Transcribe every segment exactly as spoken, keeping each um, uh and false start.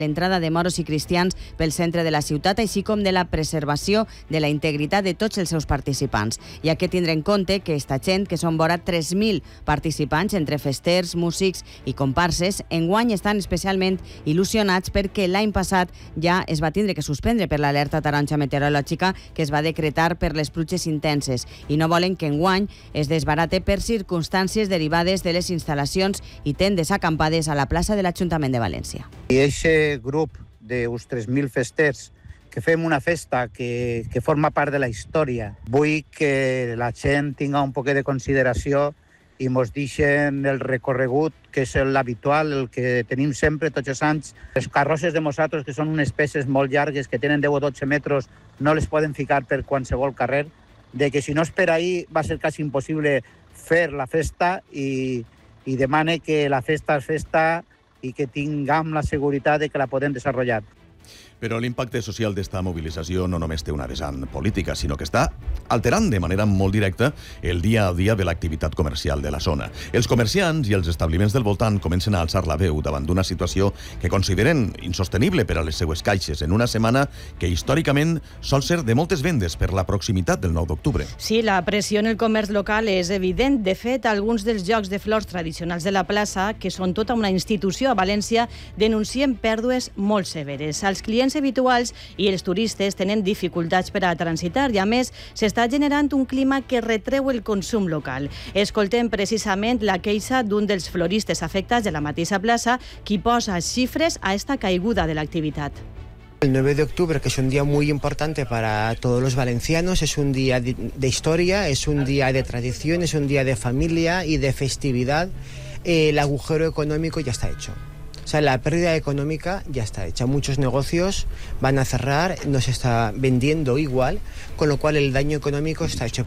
l'entrada de moros i cristians pel centre de la ciutat, així com de la preservació de la integritat de tots els seus participants. Hi ha que tindre en compte que esta gent, que són vora tres mil participants, entre festers, músics i comparses, enguany estan especialment il·lusionats perquè l'any passat ja es va tindre que suspendre per l'alerta taronja meteorològica que es va decretar per les pluges intenses i no volen que enguany es desbarate per circumstàncies derivades de les instal·lacions i tendes acampades a la plaça de l'Ajuntament de València. I aquest grup d'uns tres mil festers que fem una festa que, que forma part de la història. Vull que la gent tinga un poc de consideració i mos deixen el recorregut, que és l'habitual, el que tenim sempre tots els anys. Les carrosses de nosaltres, que són unes peces molt llargues, que tenen deu o dotze metres, no les poden ficar per qualsevol carrer, de que si no és per ahir va ser quasi impossible fer la festa i, i demane que la festa és festa i que tinguem la seguretat de que la podem desenvolupar. Però l'impacte social d'esta mobilització no només té una vessant política, sinó que està alterant de manera molt directa el dia a dia de l'activitat comercial de la zona. Els comerciants i els establiments del voltant comencen a alçar la veu davant d'una situació que consideren insostenible per a les seues caixes en una setmana que històricament sol ser de moltes vendes per la proximitat del nou d'octubre. Sí, la pressió en el comerç local és evident. De fet, alguns dels jocs de flors tradicionals de la plaça, que són tota una institució a València, denuncien pèrdues molt severes. Els clients habituals i els turistes tenen dificultats per a transitar i, a més, s'està generant un clima que retreu el consum local. Escoltem precisament la queixa d'un dels floristes afectats de la mateixa plaça, qui posa xifres a esta caiguda de l'activitat. El nueve de octubre, que es un día muy importante para todos los valencianos, es un día de, de historia, es un día de tradición, es un día de familia y de festividad. Eh, el agujero económico ya está hecho. O sea, la pérdida económica ya está hecha. Muchos negocios van a cerrar, no se está vendiendo igual, con lo cual el daño económico está hecho.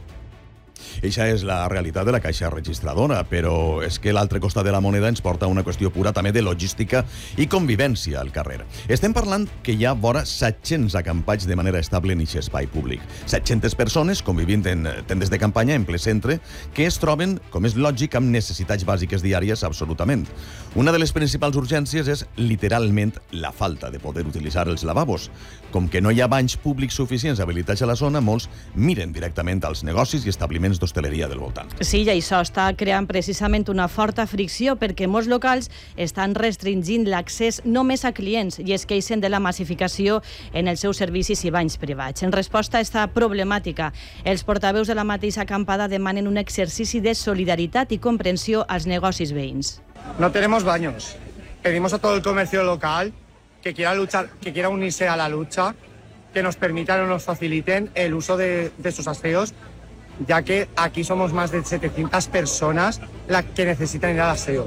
Eixa és la realitat de la caixa registradora, però és que l'altre costat de la moneda ens porta a una qüestió pura també de logística i convivència al carrer. Estem parlant que hi ha vora set-cents acampats de manera estable en aquest espai públic. set-centes persones convivint en tendes de campanya en ple centre que es troben, com és lògic, amb necessitats bàsiques diàries absolutament. Una de les principals urgències és literalment la falta de poder utilitzar els lavabos. Com que no hi ha banys públics suficients habilitats a la zona, molts miren directament als negocis i establiments d'hostaleria del voltant. Sí, i això està creant precisament una forta fricció perquè molts locals estan restringint l'accés només a clients i es queixen de la massificació en els seus servicis i banys privats. En resposta a esta problemàtica, els portaveus de la mateixa acampada demanen un exercici de solidaritat i comprensió als negocis veïns. No tenemos baños. Pedimos a todo el comercio local que quiera luchar, que quiera unirse a la lucha, que nos permitan o nos faciliten el uso de, de sus aseos, ya que aquí somos más de setecientas personas las que necesitan ir al aseo.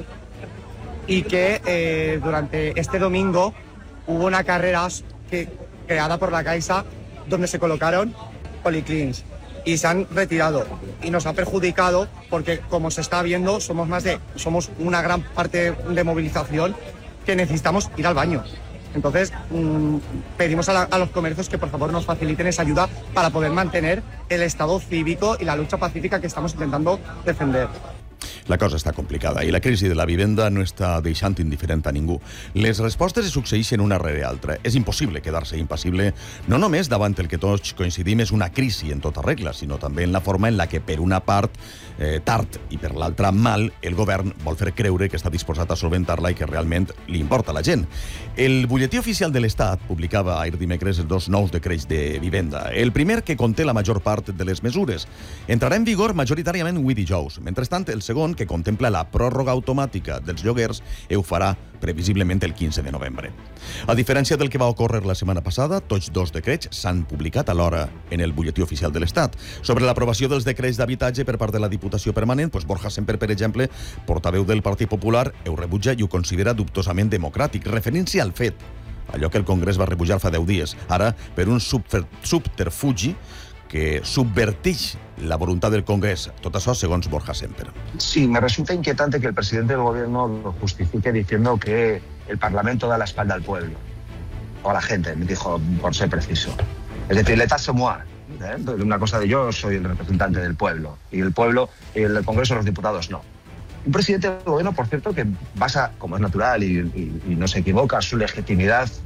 Y que eh, durante este domingo hubo una carrera que, creada por la Caixa donde se colocaron policlins y se han retirado y nos ha perjudicado porque, como se está viendo, somos más de somos una gran parte de movilización que necesitamos ir al baño. Entonces, mmm, pedimos a, la, a los comercios que por favor nos faciliten esa ayuda para poder mantener el estado cívico y la lucha pacífica que estamos intentando defender. La cosa està complicada i la crisi de la vivenda no està deixant indiferent a ningú. Les respostes es succeeixen una rere altra. És impossible quedar-se impassible, no només davant el que tots coincidim és una crisi en tota regla, sinó també en la forma en la que, per una part, eh, tard i per l'altra mal, el govern vol fer creure que està disposat a solventar-la i que realment li importa a la gent. El butlletí oficial de l'Estat publicava ahir dimecres els dos nous decrets de vivenda. El primer, que conté la major part de les mesures, entrarà en vigor majoritàriament avui dijous. Mentrestant, el segon, que contempla la pròrroga automàtica dels lloguers, ho farà previsiblement el quinze de novembre. A diferència del que va ocórrer la setmana passada, tots dos decrets s'han publicat alhora en el butlletí oficial de l'Estat. Sobre l'aprovació dels decrets d'habitatge per part de la Diputació Permanent, doncs Borja Semper, per exemple, portaveu del Partit Popular, ho rebutja i ho considera dubtosament democràtic, referint-se al fet, allò que el Congrés va rebutjar fa deu dies, ara per un subterfugi que subverteix la voluntad del Congreso. Tot això según Borja Semper. Sí, me resulta inquietante que el presidente del gobierno lo justifique diciendo que el Parlamento da la espalda al pueblo. O a la gente, me dijo, por ser preciso. Es decir, l'état c'est moi. ¿eh? Una cosa de yo soy el representante del pueblo. Y el pueblo, y el Congreso, los diputados no. Un presidente del gobierno, por cierto, que basa, como es natural y, y, y no se equivoca, su legitimidad